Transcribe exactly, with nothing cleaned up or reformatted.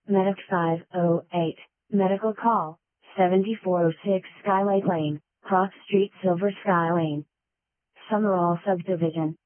Medic five oh eight, medical call, seventy-four oh six Skylight Lane, Cross Street, Silver Sky Lane, Summerall Subdivision.